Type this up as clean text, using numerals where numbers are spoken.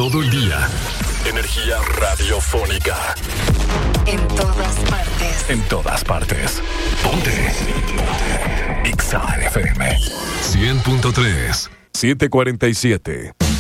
todo el día. Energía radiofónica. En todas partes. En todas partes. Ponte. Exa FM 100.3. 7:47.